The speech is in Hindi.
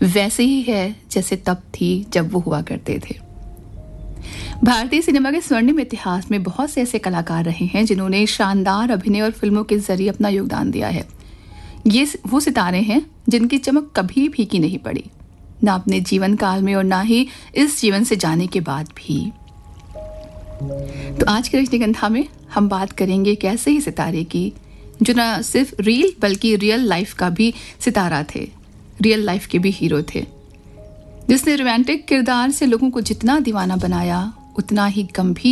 वैसे ही है जैसे तब थी जब वो हुआ करते थे। भारतीय सिनेमा के स्वर्णिम इतिहास में बहुत से ऐसे कलाकार रहे हैं जिन्होंने शानदार अभिनय और फिल्मों के जरिए अपना योगदान दिया है। ये वो सितारे हैं जिनकी चमक कभी फीकी नहीं पड़ी, ना अपने जीवन काल में और ना ही इस जीवन से जाने के बाद भी। तो आज के रजनीगंधा में हम बात करेंगे एक ऐसे ही सितारे की जो ना सिर्फ रील बल्कि रियल लाइफ का भी सितारा थे, रियल लाइफ के भी हीरो थे, जिसने रोमांटिक किरदार से लोगों को जितना दीवाना बनाया उतना ही गंभीर